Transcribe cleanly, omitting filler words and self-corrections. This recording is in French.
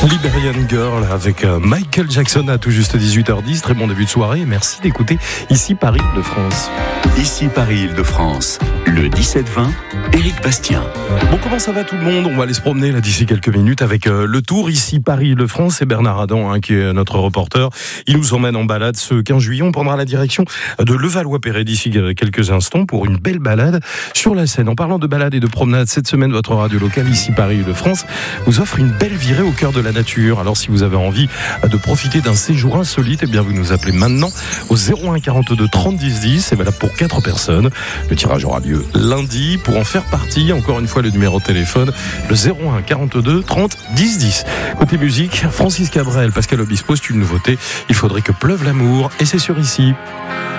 Liberian Girl avec Michael Jackson à tout juste 18h10. Très bon début de soirée. Merci d'écouter Ici Paris de France. Ici Paris-Île-de-France, le 17-20, Éric Bastien. Bon, comment ça va tout le monde ? On va aller se promener là d'ici quelques minutes avec le tour Ici Paris-Île-de-France. C'est Bernard Adam qui est notre reporter. Il nous emmène en balade ce 15 juillet. On prendra la direction de Levallois-Perret d'ici quelques instants pour une belle balade sur la Seine. En parlant de balade et de promenade, cette semaine, votre radio locale Ici Paris-Île-de-France vous offre une belle virée au cœur de la nature. Alors si vous avez envie de profiter d'un séjour insolite, eh bien vous nous appelez maintenant au 01 42 30 10 10. C'est valable pour 4 personnes. Le tirage aura lieu lundi. Pour en faire partie, encore une fois le numéro de téléphone, le 01 42 30 10 10. Côté musique, Francis Cabrel, Pascal Obispo, c'est une nouveauté. Il faudrait que pleuve l'amour et c'est sur Ici.